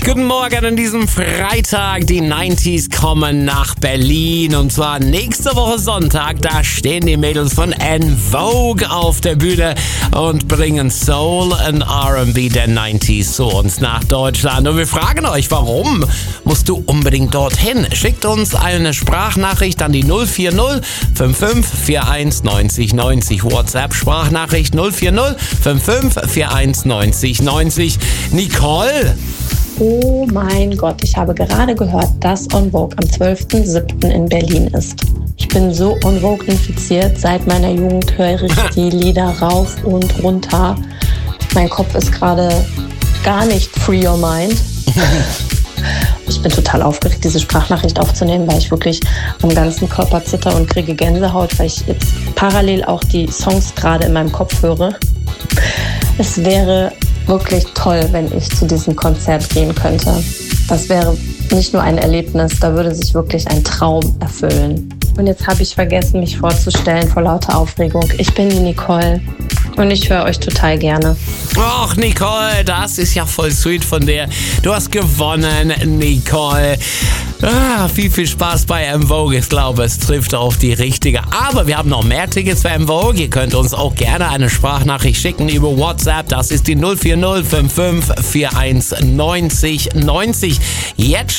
Guten Morgen an diesem Freitag. Die 90s kommen nach Berlin und zwar nächste Woche Sonntag. Da stehen die Mädels von En Vogue auf der Bühne und bringen Soul und R&B der 90s zu uns nach Deutschland. Und wir fragen euch, warum musst du unbedingt dorthin? Schickt uns eine Sprachnachricht an die 040 55 41 90 90. WhatsApp-Sprachnachricht 040 55 41 90 90. Nicole. Oh mein Gott, ich habe gerade gehört, dass En Vogue am 12.07. in Berlin ist. Ich bin so En Vogue infiziert. Seit meiner Jugend höre ich die Lieder rauf und runter. Mein Kopf ist gerade gar nicht free your mind. Ich bin total aufgeregt, diese Sprachnachricht aufzunehmen, weil ich wirklich am ganzen Körper zitter und kriege Gänsehaut, weil ich jetzt parallel auch die Songs gerade in meinem Kopf höre. Es wäre wirklich toll, wenn ich zu diesem Konzert gehen könnte. Das wäre nicht nur ein Erlebnis, da würde sich wirklich ein Traum erfüllen. Und jetzt habe ich vergessen, mich vorzustellen vor lauter Aufregung. Ich bin die Nicole und ich höre euch total gerne. Och, Nicole, das ist ja voll sweet von dir. Du hast gewonnen, Nicole. Viel Spaß bei En Vogue. Ich glaube, es trifft auf die richtige. Aber wir haben noch mehr Tickets für En Vogue. Ihr könnt uns auch gerne eine Sprachnachricht schicken über WhatsApp. Das ist die 040 55 41 90 90. Jetzt